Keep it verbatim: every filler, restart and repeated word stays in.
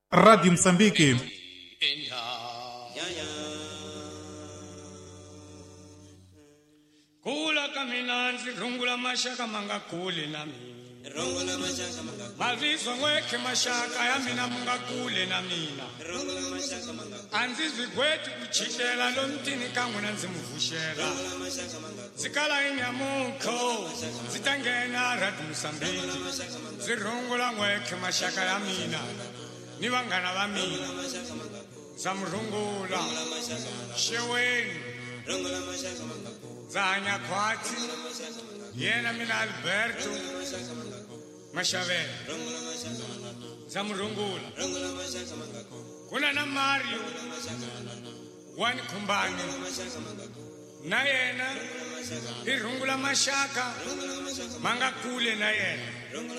Rádio Moçambique. Kula kaminanzi rungula mashaka manga kule na mina rungula mashaka manga mavizo ngweke mashaka ya mina manga kule na mina rungula mashaka manga anzizwi gwetu kuchitela lo mtini kangu na nzimuvushela rungula mashaka manga zikala inyamuko zitangena Rádio Moçambique zirungula ngweke mashaka ya mina ni vangana va mina zamrungula sheweni rungula mashaka manga Zanya Kwati, Yena Mina Alberto, Mashavela, Zamurungula, Kuna na Mario, Wani Kumbani, Nayena, Irungula Mashaka, Manga Kule Nayena.